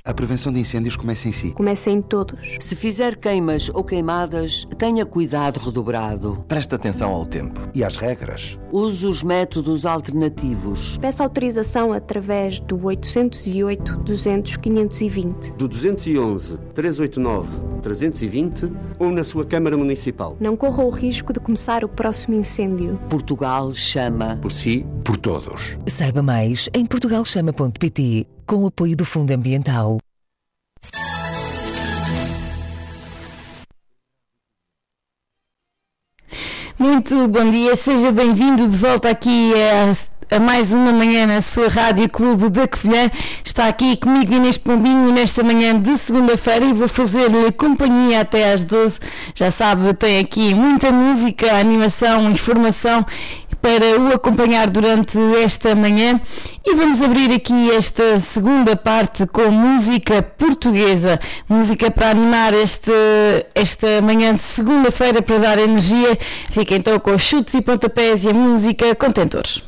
A prevenção de incêndios começa em si. Começa em todos. Se fizer queimas ou queimadas, tenha cuidado redobrado. Preste atenção ao tempo e às regras. Use os métodos alternativos. Peça autorização através do 808-200-520. Do 211-389-320 ou na sua Câmara Municipal. Não corra o risco de começar o próximo incêndio. Portugal chama. Por si, por todos. Saiba mais em portugalchama.pt, com o apoio do Fundo Ambiental. Muito bom dia, seja bem-vindo de volta aqui a mais uma manhã na sua Rádio Clube da Covilhã. Está aqui comigo Inês Pombinho nesta manhã de segunda-feira e vou fazer-lhe companhia até às 12. Já sabe, tem aqui muita música, animação, informação para o acompanhar durante esta manhã, e vamos abrir aqui esta segunda parte com música portuguesa, música para animar esta manhã de segunda-feira, para dar energia. Fica então com os chutes e pontapés e a música Contentores.